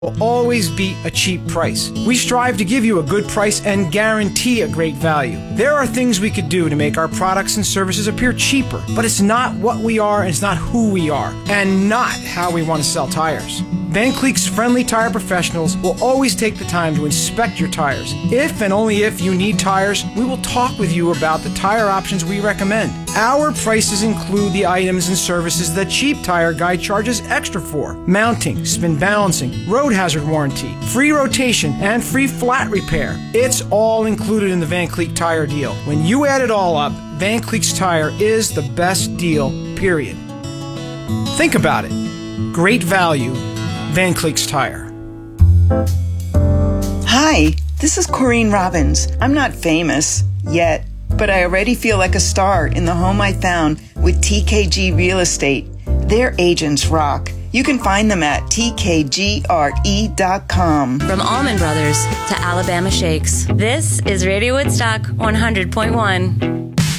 will always beat a cheap price. We strive to give you a good price and guarantee a great value. There are things we could do to make our products and services appear cheaper, but it's not what we are and it's not who we are, and not how we want to sell tires. Van Cleek's friendly tire professionals will always take the time to inspect your tires. If and only if you need tires, we will talk with you about the tire options we recommend. Our prices include the items and services that Cheap Tire Guy charges extra for: mounting, spin balancing, road hazard warranty, free rotation, and free flat repair. It's all included in the Van Cleek tire deal. When you add it all up, Van Cleek's tire is the best deal, period. Think about it. Great value. Van Cleek's Tire. Hi, this is Corrine Robbins. I'm not famous yet, but I already feel like a star in the home I found with TKG Real Estate. Their agents rock. You can find them at tkgre.com. From Allman Brothers to Alabama Shakes, this is Radio Woodstock 100.1.